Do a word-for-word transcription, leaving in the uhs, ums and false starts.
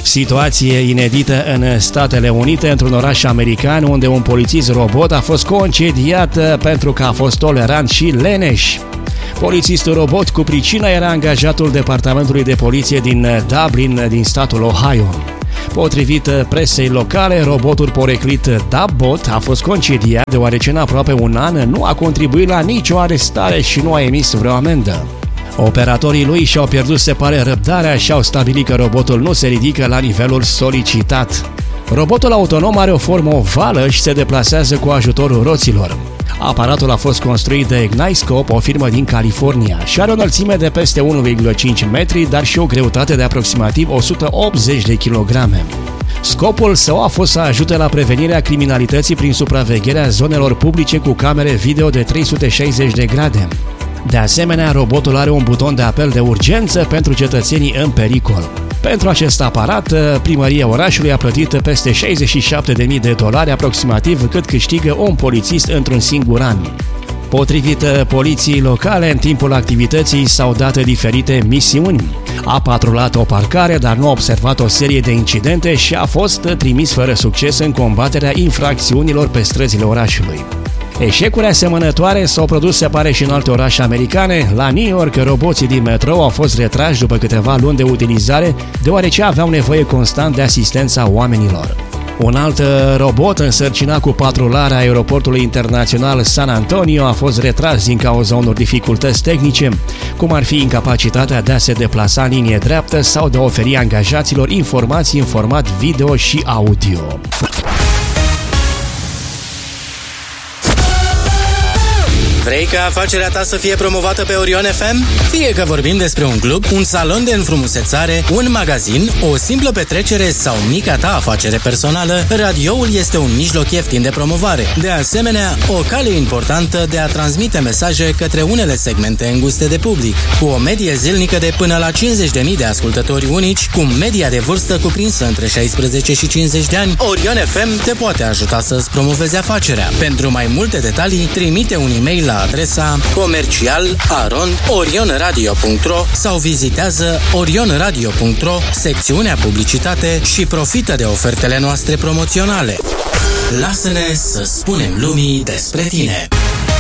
Situație inedită în Statele Unite, într-un oraș american, unde un polițist robot a fost concediat pentru că a fost tolerant și leneș. Polițistul robot cu pricină era angajatul departamentului de poliție din Dublin, din statul Ohio. Potrivit presei locale, robotul poreclit Dubbot a fost concediat deoarece în aproape un an nu a contribuit la nicio arestare și nu a emis vreo amendă. Operatorii lui și-au pierdut, se pare, răbdarea și au stabilit că robotul nu se ridică la nivelul solicitat. Robotul autonom are o formă ovală și se deplasează cu ajutorul roților. Aparatul a fost construit de Igniscope, o firmă din California, și are o înălțime de peste unu virgulă cinci metri, dar și o greutate de aproximativ o sută optzeci de kilograme. Scopul său a fost să ajute la prevenirea criminalității prin supravegherea zonelor publice cu camere video de trei sute șaizeci de grade. De asemenea, robotul are un buton de apel de urgență pentru cetățenii în pericol. Pentru acest aparat, primăria orașului a plătit peste șaizeci și șapte de mii de dolari, aproximativ cât câștigă un polițist într-un singur an. Potrivit poliției locale, în timpul activității s-au dat diferite misiuni. A patrulat o parcare, dar nu a observat o serie de incidente și a fost trimis fără succes în combaterea infracțiunilor pe străzile orașului. Eșecuri asemănătoare s-au produs, se pare, și în alte orașe americane. La New York, roboții din metrou au fost retrași după câteva luni de utilizare, deoarece aveau nevoie constant de asistența oamenilor. Un alt robot însărcinat cu patrularea aeroportului internațional San Antonio a fost retras din cauza unor dificultăți tehnice, cum ar fi incapacitatea de a se deplasa în linie dreaptă sau de a oferi angajaților informații în format video și audio. Vrei ca afacerea ta să fie promovată pe Orion F M? Fie că vorbim despre un club, un salon de înfrumusețare, un magazin, o simplă petrecere sau mica ta afacere personală, radioul este un mijloc ieftin de promovare. De asemenea, o cale importantă de a transmite mesaje către unele segmente înguste de public. Cu o medie zilnică de până la cincizeci de mii de ascultători unici, cu media de vârstă cuprinsă între șaisprezece și cincizeci de ani, Orion F M te poate ajuta să-ți promovezi afacerea. Pentru mai multe detalii, trimite un e-mail la adresa comercial arond orionradio punct ro sau vizitează orionradio punct ro, secțiunea publicitate, și profită de ofertele noastre promoționale. Lasă-ne să spunem lumii despre tine.